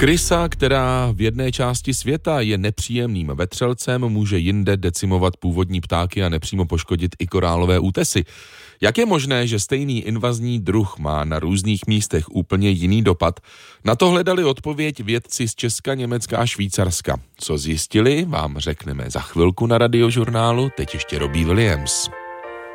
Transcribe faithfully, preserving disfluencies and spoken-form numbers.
Krysa, která v jedné části světa je nepříjemným vetřelcem, může jinde decimovat původní ptáky a nepřímo poškodit i korálové útesy. Jak je možné, že stejný invazní druh má na různých místech úplně jiný dopad? Na to hledali odpověď vědci z Česka, Německa a Švýcarska. Co zjistili, vám řekneme za chvilku na Radiožurnálu, teď ještě Robbie Williams.